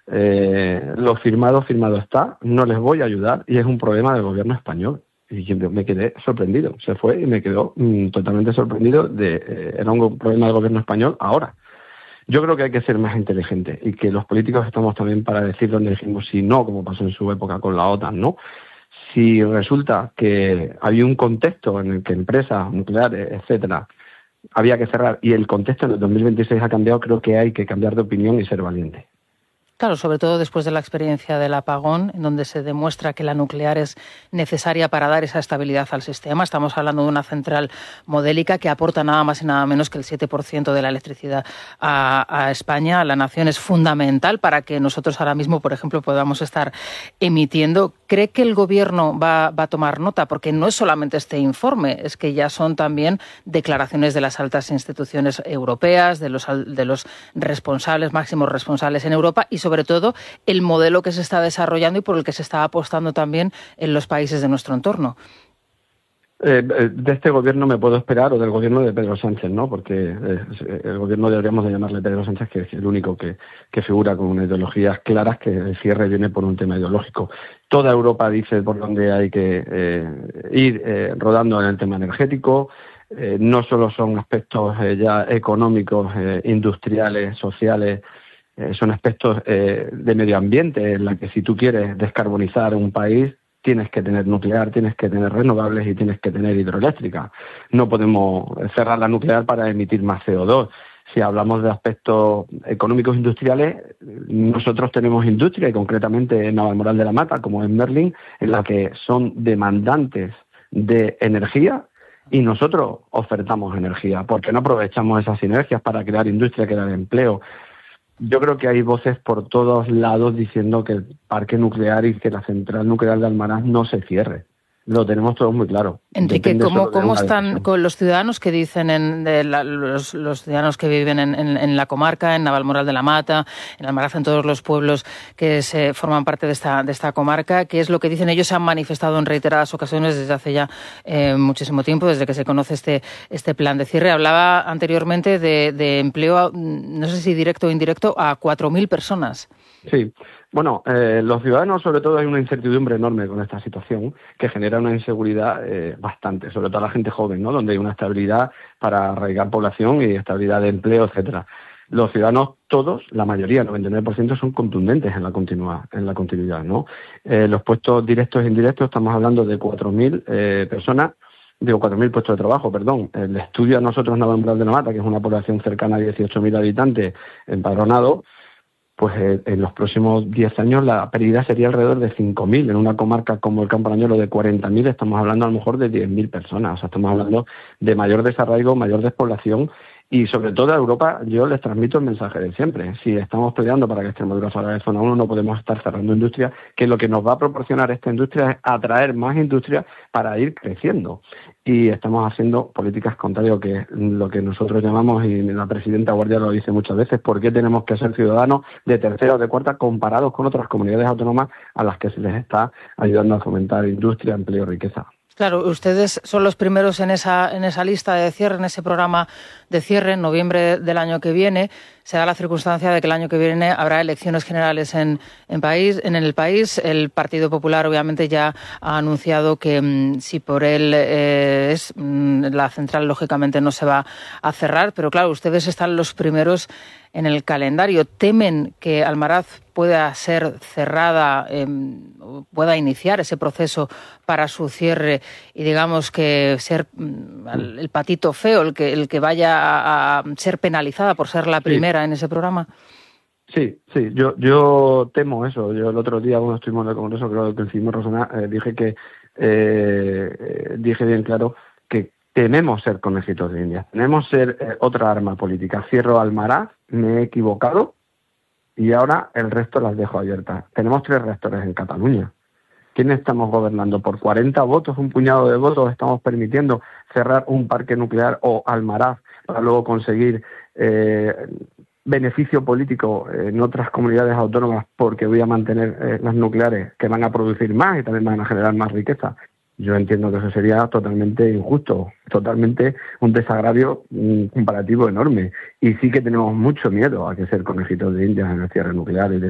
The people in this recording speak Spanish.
Lo firmado está, no les voy a ayudar y es un problema del gobierno español. Y yo me quedé sorprendido, se fue y me quedó totalmente sorprendido era un problema del gobierno español ahora. Yo creo que hay que ser más inteligente y que los políticos estamos también para decir dónde dijimos sí no, como pasó en su época con la OTAN, ¿no? Si resulta que había un contexto en el que empresas nucleares, etcétera, había que cerrar y el contexto en el 2026 ha cambiado, creo que hay que cambiar de opinión y ser valiente. Claro, sobre todo después de la experiencia del apagón, en donde se demuestra que la nuclear es necesaria para dar esa estabilidad al sistema. Estamos hablando de una central modélica que aporta nada más y nada menos que el 7% de la electricidad a España. La nación es fundamental para que nosotros ahora mismo, por ejemplo, podamos estar emitiendo. ¿Cree que el Gobierno va a tomar nota? Porque no es solamente este informe, es que ya son también declaraciones de las altas instituciones europeas, de los responsables, máximos responsables en Europa y sobre todo el modelo que se está desarrollando y por el que se está apostando también en los países de nuestro entorno. De este gobierno me puedo esperar, o del gobierno de Pedro Sánchez, ¿no? Porque el gobierno deberíamos de llamarle Pedro Sánchez, que es el único que figura con unas ideologías claras, que el cierre viene por un tema ideológico. Toda Europa dice por dónde hay que ir rodando en el tema energético. No solo son aspectos ya económicos, industriales, sociales, son aspectos de medio ambiente, en la que si tú quieres descarbonizar un país, tienes que tener nuclear, tienes que tener renovables y tienes que tener hidroeléctrica. No podemos cerrar la nuclear para emitir más CO2. Si hablamos de aspectos económicos industriales, nosotros tenemos industria, y concretamente en Navalmoral de la Mata, como en Merlín, en la que son demandantes de energía, y nosotros ofertamos energía, porque no aprovechamos esas sinergias para crear industria, crear empleo. Yo creo que hay voces por todos lados diciendo que el parque nuclear y que la central nuclear de Almaraz no se cierre. Lo tenemos todos muy claro. Enrique, ¿cómo están con los ciudadanos que dicen, los ciudadanos que viven en la comarca, en Navalmoral de la Mata, en Almaraz, en todos los pueblos que se forman parte de esta comarca? ¿Qué es lo que dicen? Ellos se han manifestado en reiteradas ocasiones desde hace ya muchísimo tiempo, desde que se conoce este plan de cierre. Hablaba anteriormente de empleo, no sé si directo o indirecto, a 4.000 personas. Sí. Bueno, los ciudadanos, sobre todo, hay una incertidumbre enorme con esta situación que genera una inseguridad bastante, sobre todo a la gente joven, ¿no? Donde hay una estabilidad para arraigar población y estabilidad de empleo, etcétera. Los ciudadanos, todos, la mayoría, el 99%, son contundentes en la continuidad, ¿no? Los puestos directos e indirectos, estamos hablando de 4.000 personas, 4.000 puestos de trabajo, perdón. El estudio a nosotros, Navalmoral de la Mata, que es una población cercana a 18.000 habitantes empadronados, pues en los próximos 10 años la pérdida sería alrededor de 5.000. En una comarca como el Campo Arañuelo de 40.000 estamos hablando a lo mejor de 10.000 personas. O sea, estamos hablando de mayor desarraigo, mayor despoblación y sobre todo a Europa yo les transmito el mensaje de siempre. Si estamos peleando para que Extremadura salga de zona 1, no podemos estar cerrando industria, que lo que nos va a proporcionar esta industria es atraer más industria para ir creciendo. Y estamos haciendo políticas contrarias, que es lo que nosotros llamamos, y la presidenta Guardia lo dice muchas veces, ¿por qué tenemos que ser ciudadanos de tercera o de cuarta comparados con otras comunidades autónomas a las que se les está ayudando a fomentar industria, empleo, riqueza? Claro, ustedes son los primeros en esa lista de cierre, en ese programa de cierre, en noviembre del año que viene. Se da la circunstancia de que el año que viene habrá elecciones generales en el país. El Partido Popular obviamente ya ha anunciado que si por él la central lógicamente no se va a cerrar, pero claro, ustedes están los primeros en el calendario. ¿Temen que Almaraz pueda ser cerrada, pueda iniciar ese proceso para su cierre y digamos que ser el patito feo, el que vaya a ser penalizada por ser la primera en ese programa? Sí, yo temo eso. Yo el otro día, cuando estuvimos en el Congreso, creo que hicimos Rosana, dije bien claro que tememos ser conejitos de Indias, tememos ser otra arma política. Cierro Almaraz, me he equivocado y ahora el resto las dejo abiertas. Tenemos 3 reactores en Cataluña. ¿Quién estamos gobernando? ¿Por 40 votos, un puñado de votos, estamos permitiendo cerrar un parque nuclear o Almaraz para luego conseguir beneficio político en otras comunidades autónomas porque voy a mantener las nucleares que van a producir más y también van a generar más riqueza? Yo entiendo que eso sería totalmente injusto, totalmente un desagravio comparativo enorme. Y sí que tenemos mucho miedo a que ser conejitos de Indias en el cierre nuclear y